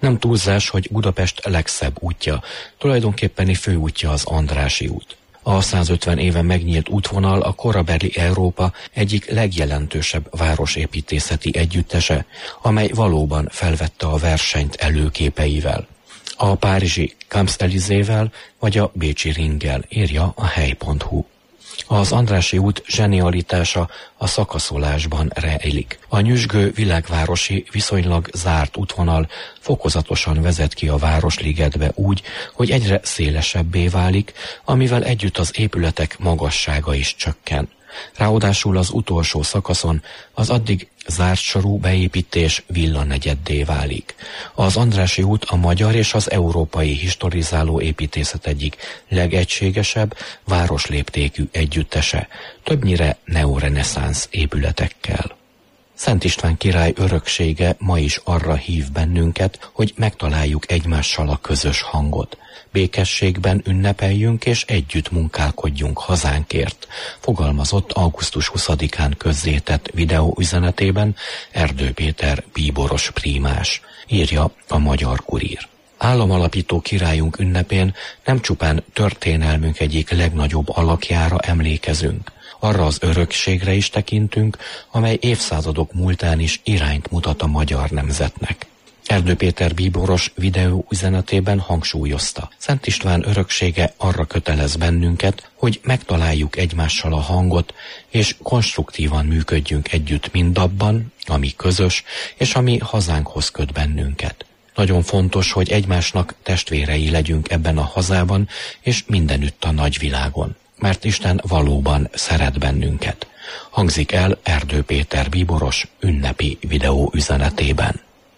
Nem túlzás, hogy Budapest legszebb útja, tulajdonképpeni főútja az Andrássy út. A 150 éve megnyílt útvonal a korabeli Európa egyik legjelentősebb városépítészeti együttese, amely valóban felvette a versenyt előképeivel. A párizsi Champs-Élysées-vel vagy a bécsi Ringgel, írja a hely.hu. Az Andrássy út zsenialitása a szakaszolásban rejlik. A nyüzsgő világvárosi, viszonylag zárt útvonal fokozatosan vezet ki a Városligetbe úgy, hogy egyre szélesebbé válik, amivel együtt az épületek magassága is csökken. Ráadásul az utolsó szakaszon az addig zárt sorú beépítés villanegyeddé válik. Az Andrássy út a magyar és az európai historizáló építészet egyik legegységesebb, városléptékű együttese, többnyire neoreneszánsz épületekkel. Szent István király öröksége ma is arra hív bennünket, hogy megtaláljuk egymással a közös hangot. Békességben ünnepeljünk és együtt munkálkodjunk hazánkért, fogalmazott augusztus 20-án közzétett videóüzenetében Erdő Péter bíboros prímás, írja a Magyar Kurír. Államalapító királyunk ünnepén nem csupán történelmünk egyik legnagyobb alakjára emlékezünk, arra az örökségre is tekintünk, amely évszázadok múltán is irányt mutat a magyar nemzetnek. Erdő Péter bíboros videóüzenetében hangsúlyozta, Szent István öröksége arra kötelez bennünket, hogy megtaláljuk egymással a hangot, és konstruktívan működjünk együtt mindabban, ami közös, és ami hazánkhoz köt bennünket. Nagyon fontos, hogy egymásnak testvérei legyünk ebben a hazában, és mindenütt a nagyvilágon, mert Isten valóban szeret bennünket. Hangzik el Erdő Péter bíboros ünnepi videóüzenetében.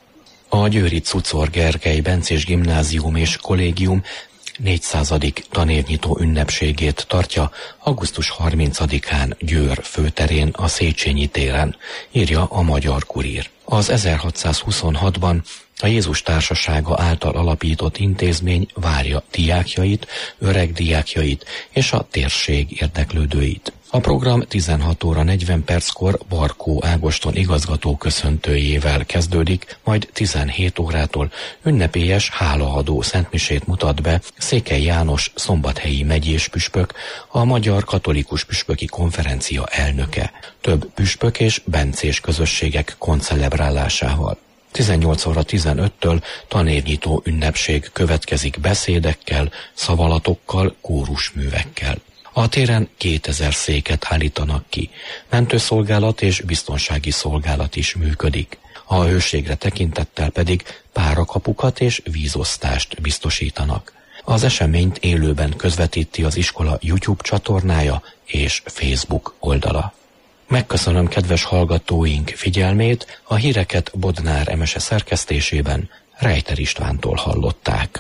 A győri Czuczor Gergely Bencés Gimnázium és Kollégium 400. tanévnyitó ünnepségét tartja augusztus 30-án Győr főterén a Széchenyi téren, írja a Magyar Kurír. Az 1626-ban a Jézus Társasága által alapított intézmény várja diákjait, öreg diákjait és a térség érdeklődőit. A program 16 óra 40 perckor Barkó Ágoston igazgató köszöntőjével kezdődik, majd 17 órától ünnepélyes hálaadó szentmisét mutat be Székely János szombathelyi megyés püspök, a Magyar Katolikus Püspöki Konferencia elnöke, több püspök és bencés közösségek koncelebrálásával. 18 óra 15-től tanévnyitó ünnepség következik beszédekkel, szavalatokkal, kórusművekkel. A téren 2000 széket állítanak ki, mentőszolgálat és biztonsági szolgálat is működik. A hőségre tekintettel pedig párakapukat és vízosztást biztosítanak. Az eseményt élőben közvetíti az iskola YouTube csatornája és Facebook oldala. Megköszönöm kedves hallgatóink figyelmét, a híreket Bodnár Emese szerkesztésében Rejter Istvántól hallották.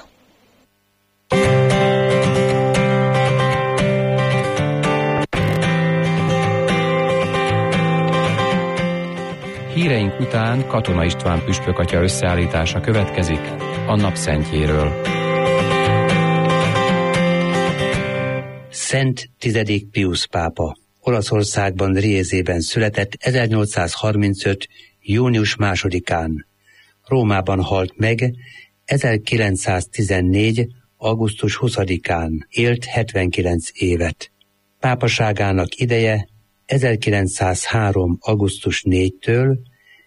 Híreink után Katona István püspökatya összeállítása következik a napszentjéről. Szent 10. Piusz pápa Olaszországban, Riezében született 1835. június 2-án. Rómában halt meg 1914. augusztus 20-án. Élt 79 évet. Pápaságának ideje 1903. augusztus 4-től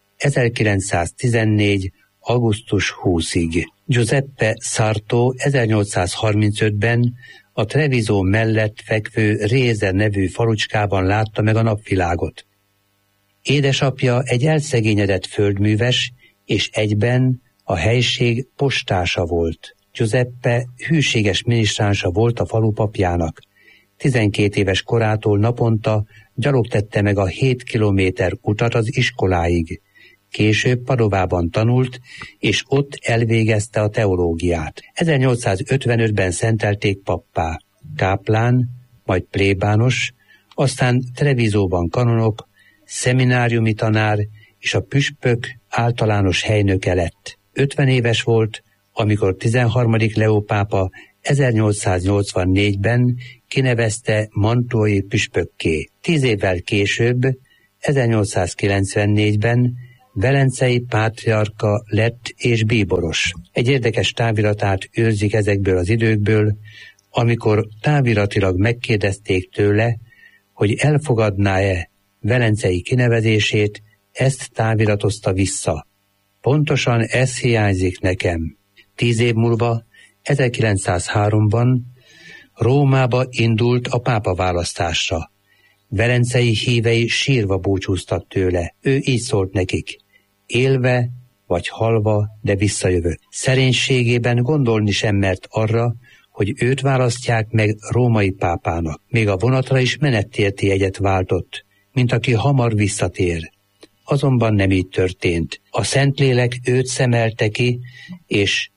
1914. augusztus 20-ig. Giuseppe Sarto 1835-ben a Treviso mellett fekvő Réze nevű falucskában látta meg a napvilágot. Édesapja egy elszegényedett földműves, és egyben a helység postása volt. Giuseppe hűséges minisztránsa volt a falu papjának. 12 éves korától naponta gyalog tette meg a 7 kilométer utat az iskoláig. Később Padovában tanult, és ott elvégezte a teológiát. 1855-ben szentelték pappá, káplán, majd plébános, aztán Trevisóban kanonok, szemináriumi tanár és a püspök általános helynöke lett. 50 éves volt, amikor 13. Leó pápa 1884-ben kinevezte mantuai püspökké. 10 évvel később, 1894-ben velencei pátriárka lett és bíboros. Egy érdekes táviratát őrzik ezekből az időkből, amikor táviratilag megkérdezték tőle, hogy elfogadná-e velencei kinevezését, ezt táviratozta vissza. Pontosan ez hiányzik nekem. 10 év múlva, 1903-ban Rómába indult a pápaválasztásra. Velencei hívei sírva búcsúztak tőle. Ő így szólt nekik: élve vagy halva, de visszajövök. Szerénységében gondolni sem mert arra, hogy őt választják meg római pápának. Még a vonatra is menettérti jegyet váltott, mint aki hamar visszatér. Azonban nem így történt. A Szentlélek őt szemelte ki, és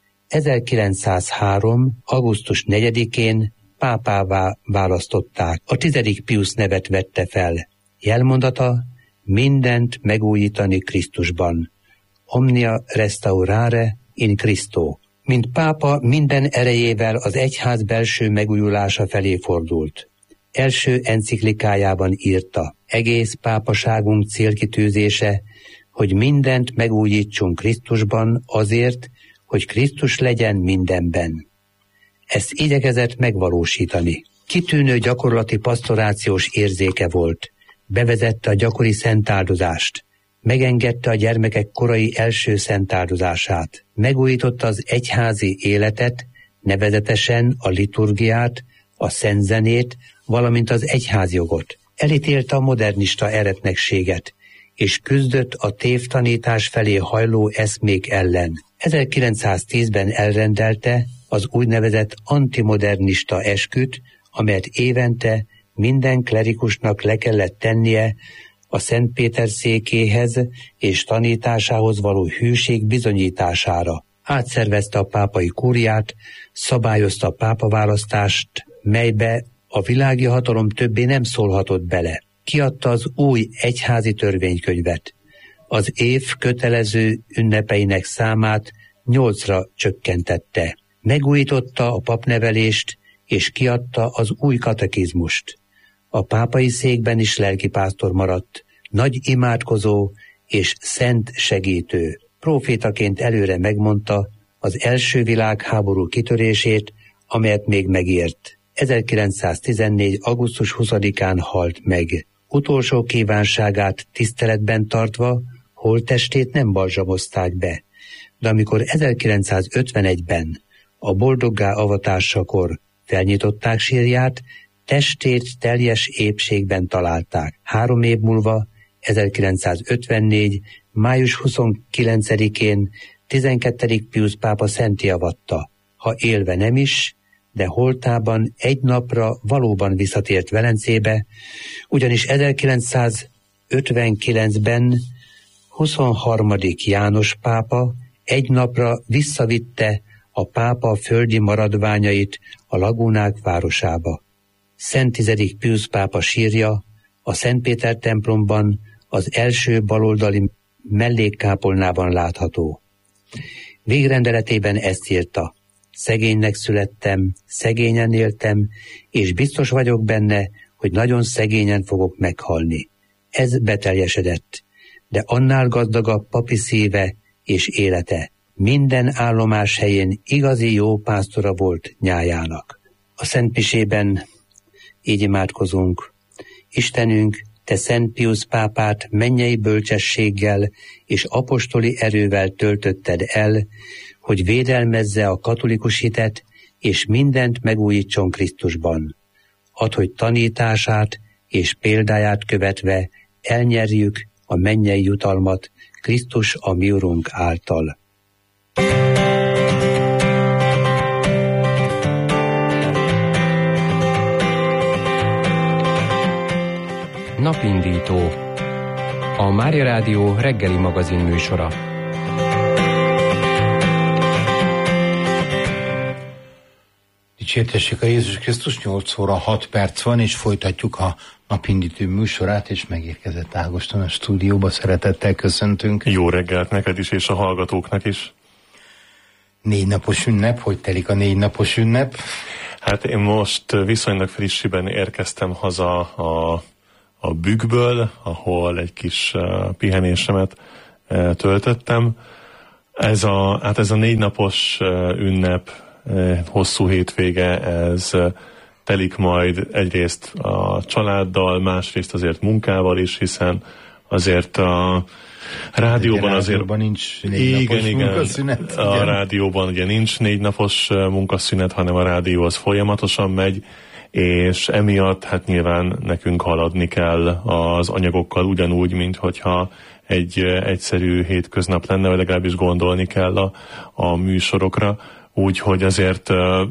1903. augusztus 4-én pápává választották. A 10. Piusz nevet vette fel. Jelmondata: mindent megújítani Krisztusban. Omnia restaurare in Christo. Mint pápa minden erejével az egyház belső megújulása felé fordult. Első enciklikájában írta: egész pápaságunk célkitűzése, hogy mindent megújítsunk Krisztusban azért, hogy Krisztus legyen mindenben. Ezt igyekezett megvalósítani. Kitűnő gyakorlati pasztorációs érzéke volt. Bevezette a gyakori szentáldozást. Megengedte a gyermekek korai első szentáldozását. Megújította az egyházi életet, nevezetesen a liturgiát, a szentzenét, valamint az egyházjogot. Elítélte a modernista eretnekséget, és küzdött a tévtanítás felé hajló eszmék ellen. 1910-ben elrendelte az úgynevezett antimodernista esküt, amelyet évente minden klerikusnak le kellett tennie a Szent Péter székéhez és tanításához való hűség bizonyítására. Átszervezte a pápai kúriát, szabályozta a pápaválasztást, melybe a világi hatalom többé nem szólhatott bele. Kiadta az új egyházi törvénykönyvet. Az év kötelező ünnepeinek számát 8-ra csökkentette. Megújította a papnevelést, és kiadta az új katekizmust. A pápai székben is lelkipásztor maradt, nagy imádkozó és szent segítő. Profétaként előre megmondta az első világháború kitörését, amelyet még megért. 1914. augusztus 20-án halt meg. Utolsó kívánságát tiszteletben tartva holttestét nem balzsamozták be, de amikor 1951-ben a boldoggá avatásakor felnyitották sírját, testét teljes épségben találták. 3 év múlva, 1954. május 29-én 12. Piusz pápa szenttiavatta. Ha élve nem is, de holtában egy napra valóban visszatért Velencébe, ugyanis 1959-ben 23. János pápa egy napra visszavitte a pápa földi maradványait a Lagúnák városába. Szent 10. Piusz pápa sírja a Szent Péter templomban az első baloldali mellékkápolnában látható. Végrendeletében ezt írta: szegénynek születtem, szegényen éltem, és biztos vagyok benne, hogy nagyon szegényen fogok meghalni. Ez beteljesedett, de annál gazdagabb papi szíve és élete. Minden állomás helyén igazi jó pásztora volt nyájának. A szentmisében így imádkozunk: Istenünk, te Szent Piusz pápát mennyei bölcsességgel és apostoli erővel töltötted el, hogy védelmezze a katolikus hitet, és mindent megújítson Krisztusban. Add, hogy tanítását és példáját követve elnyerjük a mennyei jutalmat Krisztus a mi Urunk által. Napindító. A Mária Rádió reggeli magazin műsora. Dicsértessék a Jézus Krisztus, 8 óra 6 perc van, és folytatjuk a napindító műsorát, és megérkezett Ágoston a stúdióba. Szeretettel köszöntünk. Jó reggelt neked is, és a hallgatóknak is. 4 napos ünnep, hogy telik a 4 napos ünnep? Hát én most viszonylag frissiben érkeztem haza a Bükkből, ahol egy kis pihenésemet töltöttem. Ez a 4 napos ünnep, hosszú hétvége, ez telik majd egyrészt a családdal, másrészt azért munkával is, hiszen azért a rádióban azért nincs 4 napos munkaszünet. A rádióban ugye nincs 4 napos munkaszünet, hanem a rádió az folyamatosan megy, és emiatt hát nyilván nekünk haladni kell az anyagokkal ugyanúgy, mint hogyha egy egyszerű hétköznap lenne, vagy legalábbis gondolni kell a műsorokra, úgyhogy azért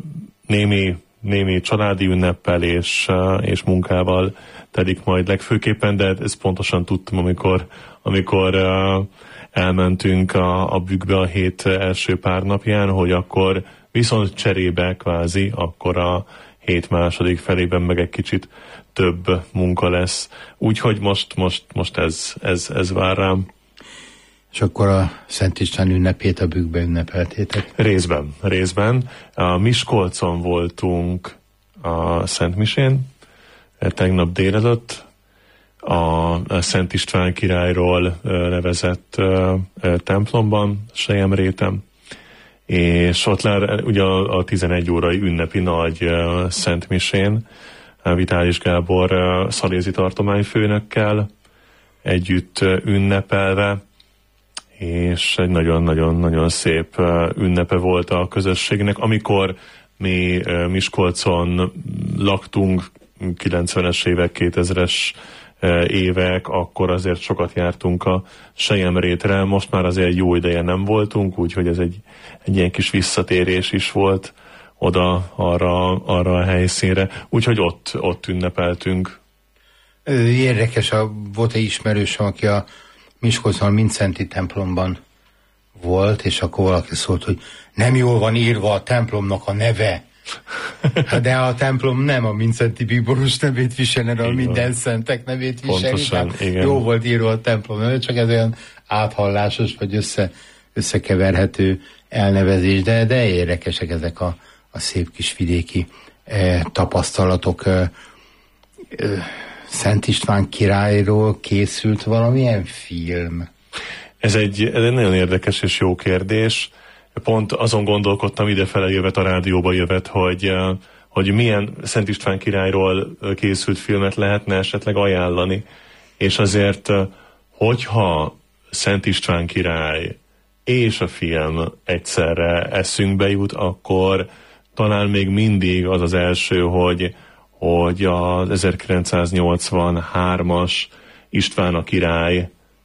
némi családi ünneppel és munkával telik majd legfőképpen, de ezt pontosan tudtam, amikor elmentünk a bükkbe a hét első pár napján, hogy akkor viszont cserébe kvázi, akkor a hét második felében meg egy kicsit több munka lesz. Úgyhogy most ez vár rám. És akkor a Szent István ünnepét a bükkbe ünnepeltétek? Részben. A Miskolcon voltunk a Szent Misén, tegnap délelőtt, a Szent István királyról nevezett templomban, Selyemréten, és ott ugye a 11 órai ünnepi nagy Szent Misén Vitális Gábor szalézi tartományfőnökkel együtt ünnepelve, és egy nagyon-nagyon szép ünnepe volt a közösségnek. Amikor mi Miskolcon laktunk, 90-es évek, 2000-es évek, akkor azért sokat jártunk a Selyemrétre, most már azért jó ideje nem voltunk, úgyhogy ez egy ilyen kis visszatérés is volt oda, arra a helyszínre, úgyhogy ott ünnepeltünk. Érdekes, volt egy ismerősöm, aki a Miskolcon Mindszenty templomban volt, és akkor valaki szólt, hogy nem jól van írva a templomnak a neve. De a templom nem a Mindszenty bíboros nevét viseli, hanem a minden szentek nevét viseli. Jó volt írva a templom, csak ez olyan áthallásos, vagy összekeverhető elnevezés, de érdekesek ezek a szép kis vidéki tapasztalatok. Szent István királyról készült valamilyen film? Ez egy nagyon érdekes és jó kérdés. Pont azon gondolkodtam idefele jövet, a rádióba jövet, hogy milyen Szent István királyról készült filmet lehetne esetleg ajánlani. És azért, hogyha Szent István király és a film egyszerre eszünkbe jut, akkor talán még mindig az az első, hogy az 1983-as István a király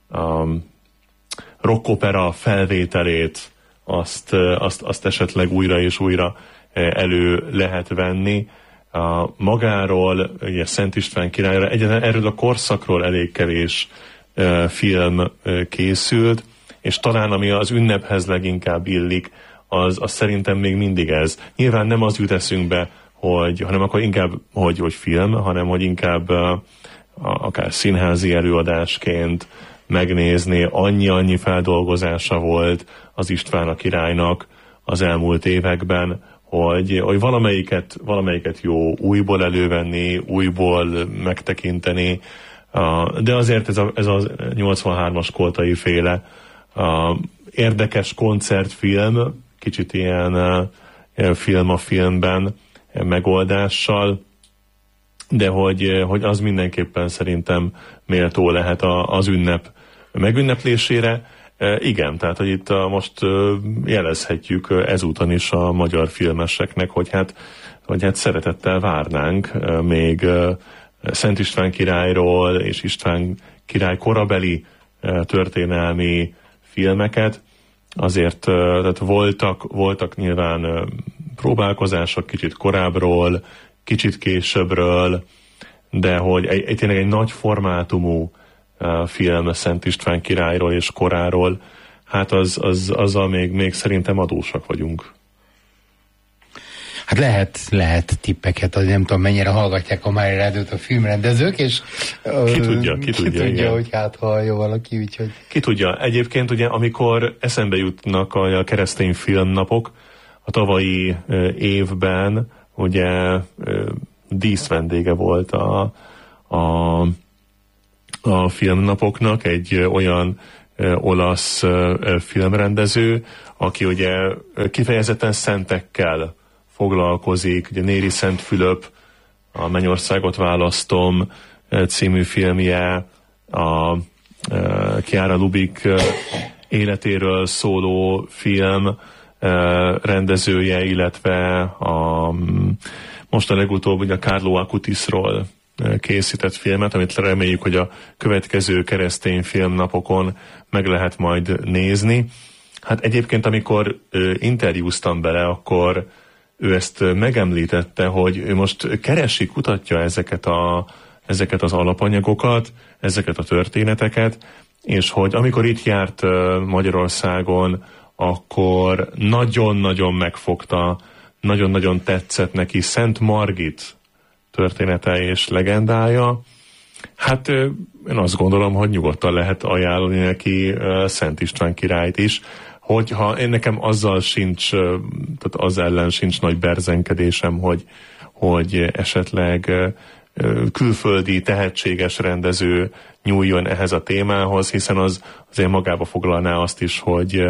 rockopera felvételét azt esetleg újra és újra elő lehet venni. Magáról, ugye Szent István királyra, egyáltalán erről a korszakról elég kevés film készült, és talán ami az ünnephez leginkább illik, az szerintem még mindig ez. Nyilván nem az jut eszünkbe, hanem akkor inkább, hogy film, hanem hogy inkább akár színházi előadásként megnézni, annyi feldolgozása volt az István a királynak az elmúlt években, hogy valamelyiket jó újból elővenni, újból megtekinteni, de azért ez a 83-as Koltai féle érdekes koncertfilm, kicsit ilyen film a filmben megoldással, de hogy az mindenképpen szerintem méltó lehet az ünnep megünneplésére. Igen, tehát hogy itt most jelezhetjük ezúton is a magyar filmeseknek, hogy hát szeretettel várnánk még Szent István királyról és István király korabeli történelmi filmeket. Azért tehát voltak nyilván próbálkozások kicsit korábbról, kicsit későbbről, de hogy tényleg egy nagy formátumú film Szent István királyról és koráról, hát azzal még szerintem adósak vagyunk. Hát lehet tippeket, az nem tudom mennyire hallgatják a Mária Rádiót a filmrendezők, és ki tudja, hogy hát hallja valaki, úgyhogy... Ki tudja. Egyébként ugye, amikor eszembe jutnak a keresztény filmnapok, a tavalyi évben ugye díszvendége volt a filmnapoknak egy olyan olasz filmrendező, aki ugye kifejezetten szentekkel foglalkozik, ugye Néri Szent Fülöp, a Mennyországot választom című filmje, a Chiara Lubich életéről szóló film rendezője, illetve most a legutóbb ugye a Carlo Acutisról készített filmet, amit reméljük, hogy a következő keresztény filmnapokon meg lehet majd nézni. Hát egyébként, amikor interjúztam bele, akkor ő ezt megemlítette, hogy ő most keresi, kutatja ezeket az alapanyagokat, ezeket a történeteket, és hogy amikor itt járt Magyarországon, akkor nagyon-nagyon megfogta, nagyon-nagyon tetszett neki Szent Margit története és legendája. Hát én azt gondolom, hogy nyugodtan lehet ajánlani neki Szent István királyt is, hogyha én nekem azzal sincs, tehát az ellen sincs nagy berzenkedésem, hogy esetleg külföldi tehetséges rendező nyúljon ehhez a témához, hiszen az azért magába foglalná azt is, hogy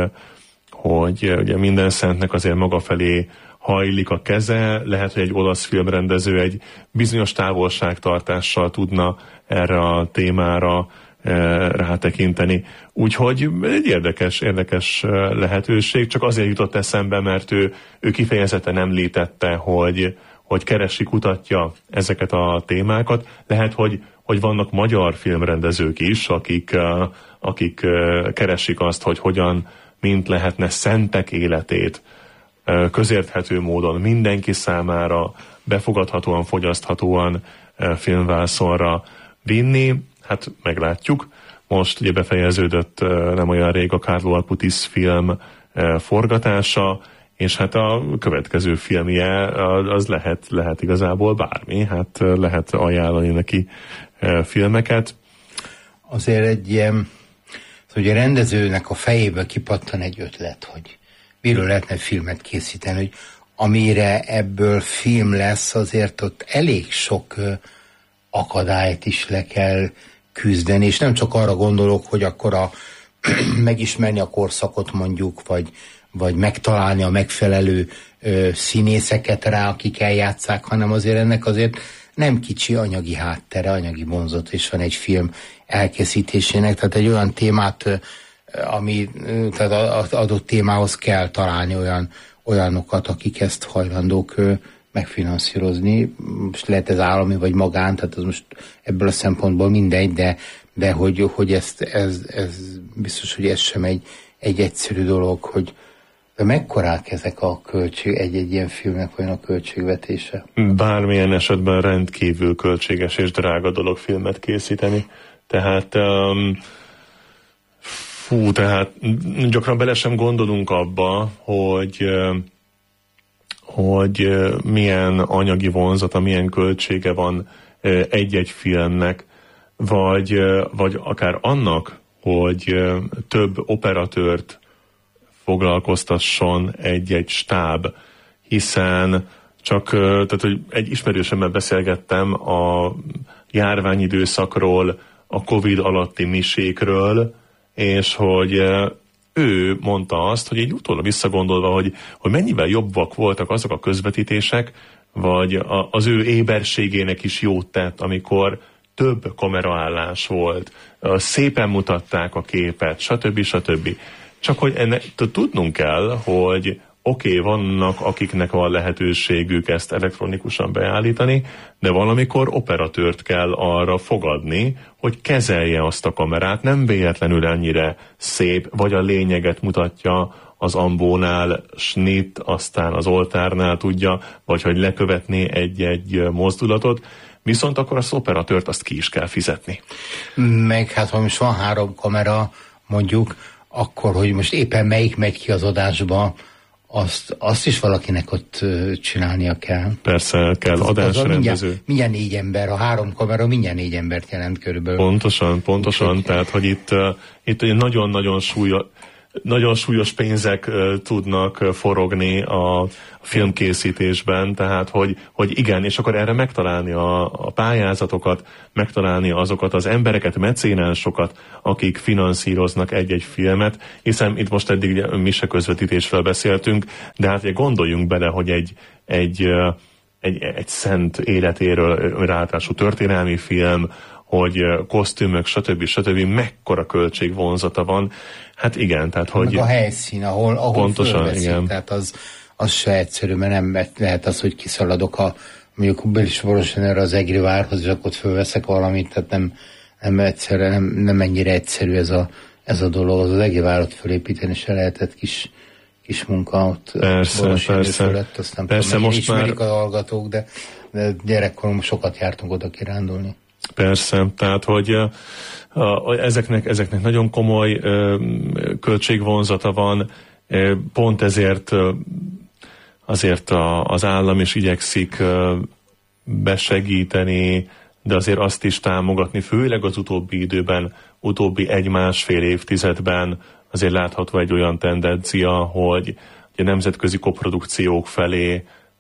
ugye minden szentnek azért maga felé hajlik a keze, lehet, hogy egy olasz filmrendező egy bizonyos távolságtartással tudna erre a témára rátekinteni. Úgyhogy egy érdekes lehetőség, csak azért jutott eszembe, mert ő kifejezetten említette, hogy keresi, kutatja ezeket a témákat. Lehet, hogy vannak magyar filmrendezők is, akik keresik azt, hogy hogyan, mint lehetne szentek életét közérthető módon mindenki számára befogadhatóan, fogyaszthatóan filmvászonra vinni. Hát meglátjuk. Most ugye befejeződött nem olyan rég a Carlo Acutis film forgatása, és hát a következő filmje az lehet igazából bármi, hát lehet ajánlani neki filmeket. Azért egy ilyen, hogy a rendezőnek a fejéből kipattan egy ötlet, hogy miről lehetne filmet készíteni, hogy amire ebből film lesz, azért ott elég sok akadályt is le kell küzdeni, és nem csak arra gondolok, hogy akkor megismerni a korszakot mondjuk, vagy megtalálni a megfelelő színészeket rá, akik eljátszák, hanem azért ennek azért nem kicsi anyagi háttere, anyagi vonzat is van egy film elkészítésének, tehát egy olyan témát, ami tehát az adott témához kell találni olyanokat, akik ezt hajlandók megfinanszírozni. Most lehet ez állami vagy magán, tehát az most ebből a szempontból mindegy, de hogy ez biztos, hogy ez sem egy egyszerű dolog, hogy de mekkorák ezek a egy ilyen filmnek olyan a költségvetése? Bármilyen esetben rendkívül költséges és drága dolog filmet készíteni. Tehát tehát gyakran bele sem gondolunk abba, hogy milyen anyagi vonzata, milyen költsége van egy-egy filmnek, vagy akár annak, hogy több operatőrt foglalkoztasson egy-egy stáb, hiszen tehát, hogy egy ismerősömmel beszélgettem a járványidőszakról, a Covid alatti misékről, és hogy ő mondta azt, hogy egy utólag visszagondolva, hogy mennyivel jobbak voltak azok a közvetítések, vagy az ő éberségének is jót tett, amikor több kameraállás volt, szépen mutatták a képet, stb. Csak hogy tudnunk kell, hogy oké, vannak, akiknek van lehetőségük ezt elektronikusan beállítani, de valamikor operatőrt kell arra fogadni, hogy kezelje azt a kamerát, nem véletlenül ennyire szép, vagy a lényeget mutatja az ambónál, snit, aztán az oltárnál tudja, vagy hogy lekövetné egy-egy mozdulatot, viszont akkor az operatőrt azt ki is kell fizetni. Meg hát, ha most van 3 kamera, mondjuk, akkor, hogy most éppen melyik megy ki az adásba, azt is valakinek ott csinálnia kell. Persze, kell adásrendező. Mindjárt 4 ember, a 3 kamera mindjárt 4 embert jelent körülbelül. Pontosan, tehát, hogy itt nagyon-nagyon nagyon súlyos pénzek tudnak forogni a filmkészítésben, tehát hogy igen, és akkor erre megtalálni a pályázatokat, megtalálni azokat az embereket, mecénásokat, akik finanszíroznak egy-egy filmet, hiszen itt most eddig mise közvetítésről beszéltünk, de hát gondoljunk bele, hogy egy szent életéről ráadásul történelmi film, hogy kosztümök, stb. Mekkora költségvonzata van. Hát igen, tehát hogy... a helyszín, ahol pontosan, fölveszik, igen. Tehát az se egyszerű, mert nem lehet az, hogy kiszaladok mondjuk Bélis-Borosjánára az Egri várhoz, és akkor fölveszek valamit, tehát nem ennyire egyszerű ez a dolog. Az Egri várat fölépíteni se lehetett kis munka ott. Persze. Fölött, aztán persze most ismerik a hallgatók, de gyerekkorom sokat jártunk oda kirándulni. Persze, tehát hogy ezeknek nagyon komoly költségvonzata van, pont ezért azért az állam is igyekszik besegíteni, de azért azt is támogatni, főleg az utóbbi időben, utóbbi 1-1,5 évtizedben azért látható egy olyan tendencia, hogy a nemzetközi koprodukciók felé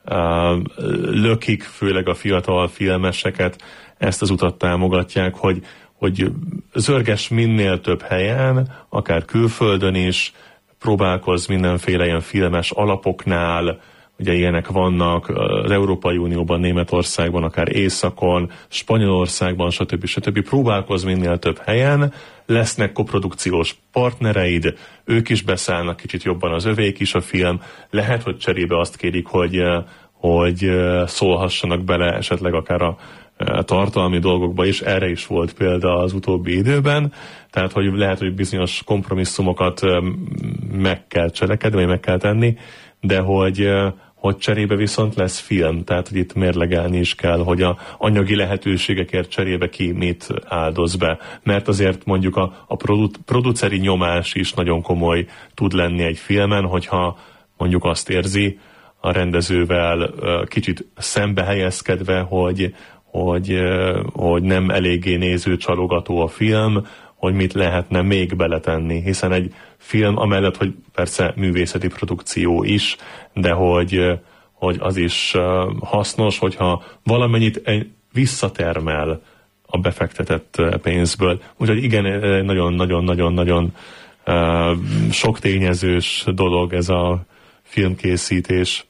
lökik, főleg a fiatal filmeseket, ezt az utat támogatják, hogy zörges minél több helyen, akár külföldön is, próbálkozz mindenféle ilyen filmes alapoknál, ugye ilyenek vannak az Európai Unióban, Németországban, akár Északon, Spanyolországban, stb. Próbálkozz minél több helyen, lesznek koprodukciós partnereid, ők is beszállnak kicsit jobban, az övék is a film, lehet, hogy cserébe azt kérik, hogy szólhassanak bele esetleg akár a tartalmi dolgokba is, erre is volt példa az utóbbi időben, tehát hogy lehet, hogy bizonyos kompromisszumokat meg kell cselekedni, vagy meg kell tenni, de hogy cserébe viszont lesz film, tehát hogy itt mérlegelni is kell, hogy a anyagi lehetőségekért cserébe ki mit áldoz be, mert azért mondjuk a produceri nyomás is nagyon komoly tud lenni egy filmen, hogyha mondjuk azt érzi a rendezővel kicsit szembe helyezkedve, hogy nem eléggé nézőcsalogató a film, hogy mit lehetne még beletenni, hiszen egy film amellett, hogy persze művészeti produkció is, de hogy az is hasznos, hogyha valamennyit visszatermel a befektetett pénzből. Úgyhogy igen, nagyon-nagyon-nagyon sok tényezős dolog ez a filmkészítés.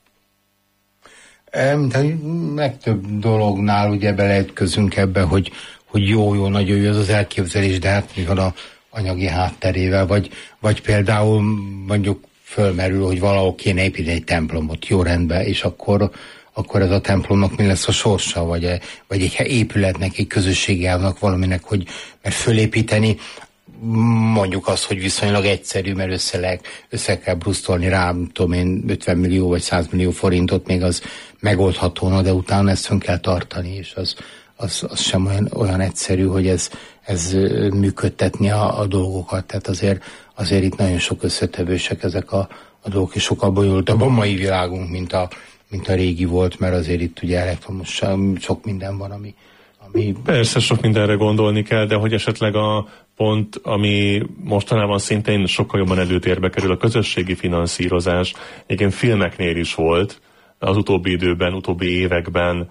Legtöbb dolognál ugye beleütközünk ebbe, hogy jó, nagyon jó az elképzelés, de hát mi van a anyagi hátterével, vagy például mondjuk fölmerül, hogy valahol kéne építeni egy templomot, jó rendben, és akkor ez a templomnak mi lesz a sorsa, vagy egy épületnek, egy közösségi állnak valaminek, mert fölépíteni mondjuk azt, hogy viszonylag egyszerű, mert össze kell brusztolni rá, tudom én, 50 millió vagy 100 millió forintot, még az megoldható, de utána ezt fönn kell tartani, és az sem olyan egyszerű, hogy ez működtetni a dolgokat. Tehát azért itt nagyon sok összetevősek ezek a dolgok, és sokkal bonyolultabb a mai világunk, mint a régi volt, mert azért itt ugye elektromos sok minden van, ami... Persze sok mindenre gondolni kell, de hogy esetleg a pont, ami mostanában szintén sokkal jobban előtérbe kerül, a közösségi finanszírozás. Egyébként filmeknél is volt az utóbbi időben, utóbbi években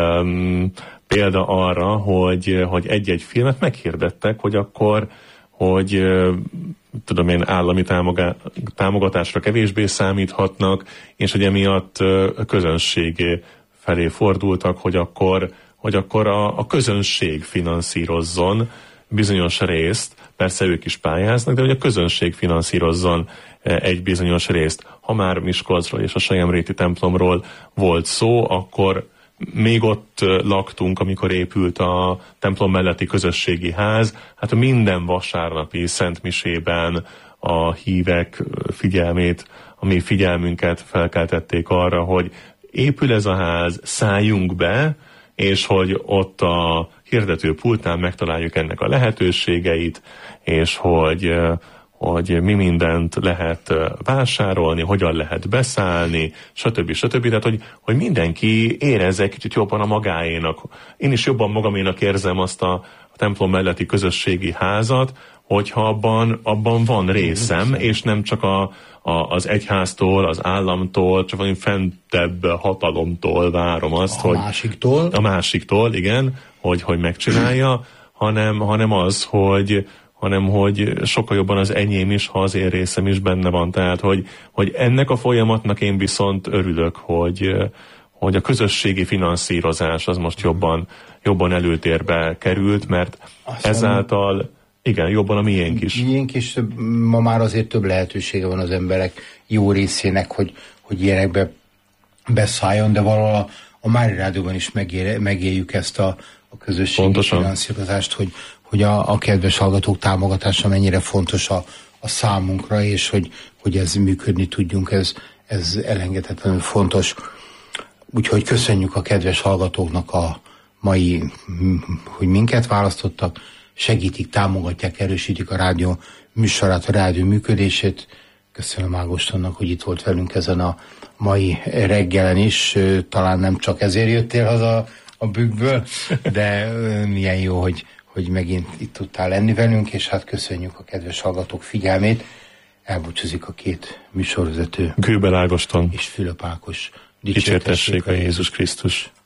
példa arra, hogy egy-egy filmet meghirdettek, hogy tudom én, állami támogatásra kevésbé számíthatnak, és hogy emiatt a közönség felé fordultak, hogy akkor a közönség finanszírozzon bizonyos részt, persze ők is pályáznak, de hogy a közönség finanszírozzon egy bizonyos részt. Ha már Miskolcról és a Selyemréti templomról volt szó, akkor még ott laktunk, amikor épült a templom melletti közösségi ház, hát minden vasárnapi szentmisében a hívek figyelmét, a mi figyelmünket felkeltették arra, hogy épül ez a ház, szálljunk be, és hogy ott a hirdetőpultnál megtaláljuk ennek a lehetőségeit, és hogy mi mindent lehet vásárolni, hogyan lehet beszállni, stb. Tehát, hogy mindenki érezze egy kicsit jobban a magáénak. Én is jobban magaménak érzem azt a templom melletti közösségi házat, hogyha abban van részem, és nem csak az egyháztól, az államtól, csak valami fentebb hatalomtól várom azt, hogy... A másiktól, igen, hogy megcsinálja, hanem hogy sokkal jobban az enyém is, ha az én részem is benne van. Tehát, hogy ennek a folyamatnak én viszont örülök, hogy a közösségi finanszírozás az most jobban előtérbe került, mert ezáltal igen, jobban a miénk is. Miénk is, ma már azért több lehetősége van az emberek jó részének, hogy ilyenekbe beszálljon, de valahol a Mária Rádióban is megéljük ezt a közösségi finanszírozást, hogy a kedves hallgatók támogatása mennyire fontos a számunkra, és hogy ez működni tudjunk, ez elengedhetetlenül fontos. Úgyhogy köszönjük a kedves hallgatóknak a mai, hogy minket választottak, segítik, támogatják, erősítik a rádió műsorát, a rádió működését. Köszönöm Ágostonnak, hogy itt volt velünk ezen a mai reggelen is. Talán nem csak ezért jöttél haza a Bükkből, de milyen jó, hogy megint itt tudtál lenni velünk, és hát köszönjük a kedves hallgatók figyelmét. Elbúcsúzik a két műsorvezető. Kőbel Ágoston és Fülöp Ákos. Dicsértessék a Jézus Krisztus.